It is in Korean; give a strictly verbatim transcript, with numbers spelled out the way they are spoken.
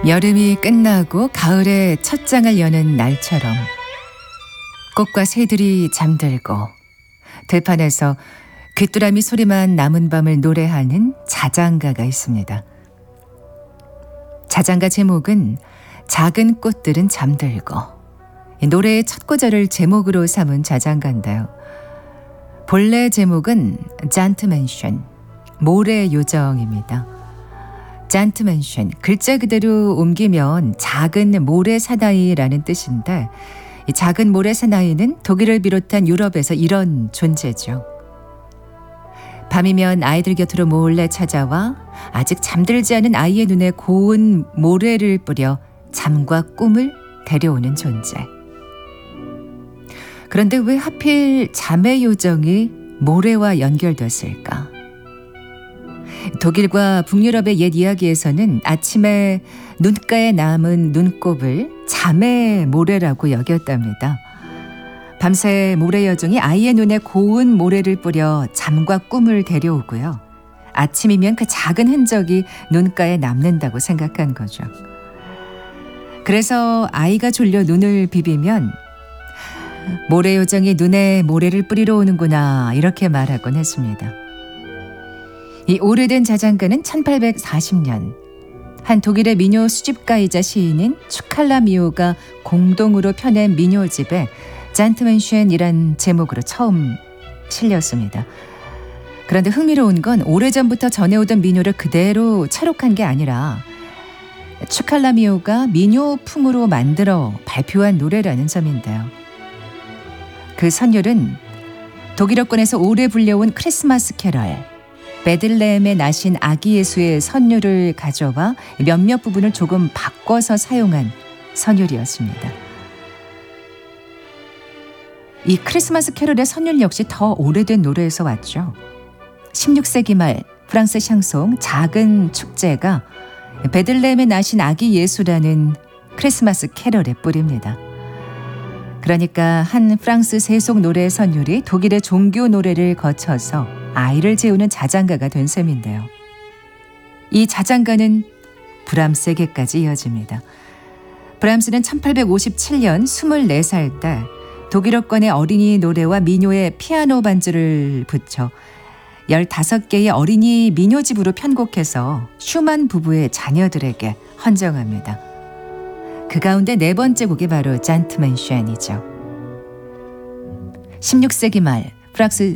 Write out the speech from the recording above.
여름이 끝나고 가을의 첫 장을 여는 날처럼 꽃과 새들이 잠들고 들판에서 귀뚜라미 소리만 남은 밤을 노래하는 자장가가 있습니다. 자장가 제목은 작은 꽃들은 잠들고, 노래의 첫 구절을 제목으로 삼은 자장가인데요. 본래 제목은 잔트맨션, 모래 요정입니다. 잔트맨션, 글자 그대로 옮기면 작은 모래 사나이라는 뜻인데, 이 작은 모래 사나이는 독일을 비롯한 유럽에서 이런 존재죠. 밤이면 아이들 곁으로 몰래 찾아와 아직 잠들지 않은 아이의 눈에 고운 모래를 뿌려 잠과 꿈을 데려오는 존재. 그런데 왜 하필 잠의 요정이 모래와 연결됐을까? 독일과 북유럽의 옛 이야기에서는 아침에 눈가에 남은 눈곱을 잠의 모래라고 여겼답니다. 밤새 모래 여정이 아이의 눈에 고운 모래를 뿌려 잠과 꿈을 데려오고요. 아침이면 그 작은 흔적이 눈가에 남는다고 생각한 거죠. 그래서 아이가 졸려 눈을 비비면 모래 요정이 눈에 모래를 뿌리러 오는구나, 이렇게 말하곤 했습니다. 이 오래된 자장가는 천팔백사십 년 한 독일의 민요 수집가이자 시인인 추칼라미오가 공동으로 펴낸 민요집에 잔트맨션이란 제목으로 처음 실렸습니다. 그런데 흥미로운 건 오래전부터 전해오던 민요를 그대로 차록한 게 아니라 추칼라미오가 민요풍으로 만들어 발표한 노래라는 점인데요. 그 선율은 독일어권에서 오래 불려온 크리스마스 캐럴, 베들레헴에 나신 아기 예수의 선율을 가져와 몇몇 부분을 조금 바꿔서 사용한 선율이었습니다. 이 크리스마스 캐럴의 선율 역시 더 오래된 노래에서 왔죠. 십육 세기 말 프랑스 샹송 작은 축제가 베들레헴에 나신 아기 예수라는 크리스마스 캐럴의 뿌리입니다. 그러니까 한 프랑스 세속 노래 선율이 독일의 종교 노래를 거쳐서 아이를 재우는 자장가가 된 셈인데요. 이 자장가는 브람스에게까지 이어집니다. 브람스는 천팔백오십칠 년 스물네 살 때 독일어권의 어린이 노래와 민요에 피아노 반주를 붙여 열다섯 개의 어린이 민요집으로 편곡해서 슈만 부부의 자녀들에게 헌정합니다. 그 가운데 네 번째 곡이 바로 잔트맨션이죠. 십육 세기 말 프랑스